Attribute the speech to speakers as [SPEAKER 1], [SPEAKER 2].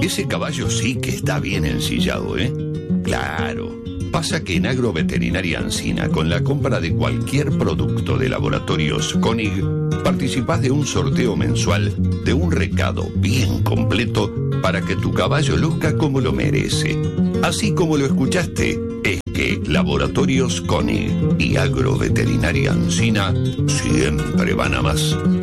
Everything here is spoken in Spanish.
[SPEAKER 1] Ese caballo sí que está bien ensillado, ¿eh? Claro. Pasa que en Agroveterinaria Ancina, con la compra de cualquier producto de Laboratorios Koenig, participás de un sorteo mensual de un recado bien completo para que tu caballo luzca como lo merece. Así como lo escuchaste, es que Laboratorios Koenig y Agroveterinaria Ancina siempre van a más.